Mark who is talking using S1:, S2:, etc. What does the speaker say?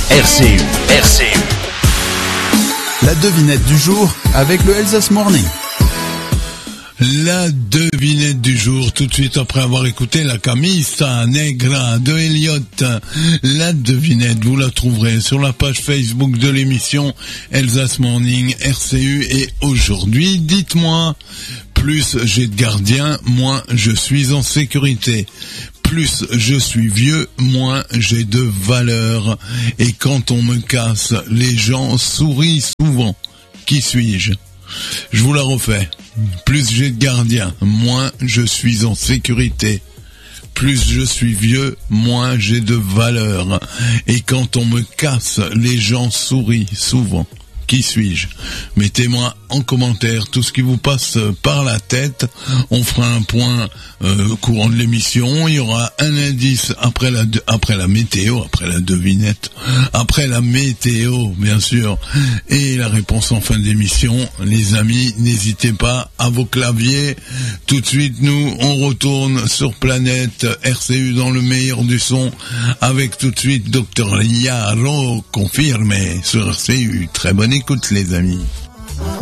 S1: RCU. La devinette du jour avec le Elsass Morning.
S2: La devinette du jour, tout de suite après avoir écouté la Camisa Negra de Elliot. La devinette, vous la trouverez sur la page Facebook de l'émission Elsass Morning RCU. Et aujourd'hui, dites-moi, plus j'ai de gardiens, moins je suis en sécurité. Plus je suis vieux, moins j'ai de valeur. Et quand on me casse, les gens sourient souvent. Qui suis-je ? Je vous la refais. Plus j'ai de gardiens, moins je suis en sécurité. Plus je suis vieux, moins j'ai de valeur. Et quand on me casse, les gens sourient souvent. Qui suis-je ? Mettez-moi en commentaire tout ce qui vous passe par la tête. On fera un point courant de l'émission. Il y aura un indice après la météo, après la devinette, après la météo, bien sûr. Et la réponse en fin d'émission. Les amis, n'hésitez pas à vos claviers. Tout de suite, nous, on retourne sur Planète RCU dans le meilleur du son avec tout de suite Dr Yaro confirmé sur RCU. Très bonne écoute les amis.